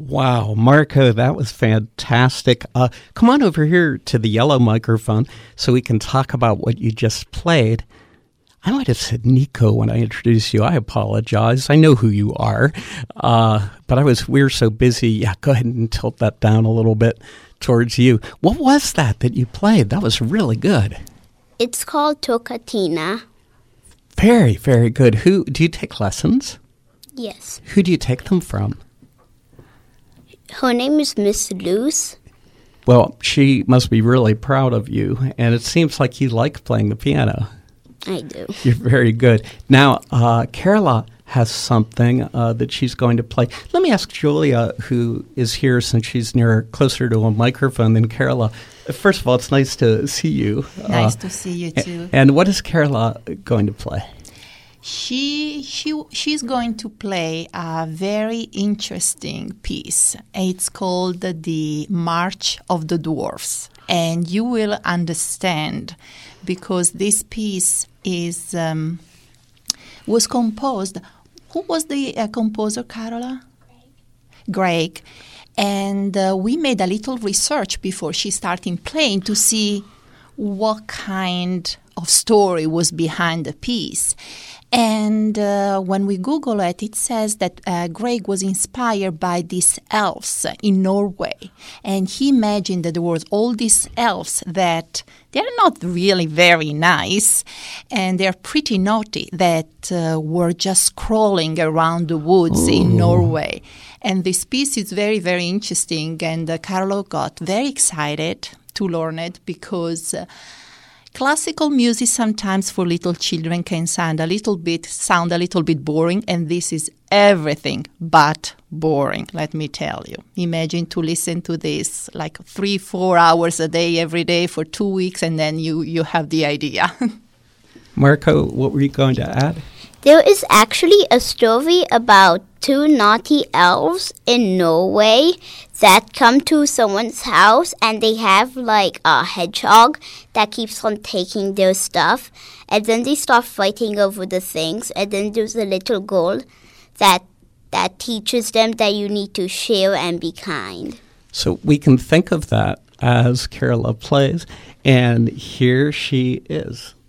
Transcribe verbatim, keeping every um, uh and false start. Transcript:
Wow, Marco, that was fantastic. Uh, come on over here to the yellow microphone so we can talk about what you just played. I might have said Nico when I introduced you. I apologize. I know who you are. Uh, but I was we were so busy. Yeah, go ahead and tilt that down a little bit towards you. What was that that you played? That was really good. It's called Tocatina. Very, very good. Who do you take lessons? Yes. Who do you take them from? Her name is Miss Luce. Well, she must be really proud of you, and it seems like you like playing the piano. I do. You're very good. Now, uh, Carola has something uh, that she's going to play. Let me ask Julia, who is here since she's near closer to a microphone than Carola. First of all, it's nice to see you. Nice uh, to see you too. And what is Carola going to play? She she she's going to play a very interesting piece. It's called the March of the Dwarfs, and you will understand because this piece is um, was composed. Who was the uh, composer, Carola? Greg. Greg. And uh, we made a little research before she started playing to see what kind of story was behind the piece. And uh, when we Google it, it says that uh, Greg was inspired by these elves in Norway. And he imagined that there was all these elves that they're not really very nice, and they're pretty naughty, that uh, were just crawling around the woods Ooh. in Norway. And this piece is very, very interesting, and uh, Carlo got very excited to learn it because uh, classical music sometimes for little children can sound a little bit sound a little bit boring, and this is everything but boring, let me tell you. Imagine to listen to this like three, four hours a day every day for two weeks, and then you, you have the idea. Marco, what were you going to add? There is actually a story about two naughty elves in Norway that come to someone's house and they have like a hedgehog that keeps on taking their stuff, and then they start fighting over the things, and then there's a little girl that that teaches them that you need to share and be kind. So we can think of that as Carola plays, and here she is.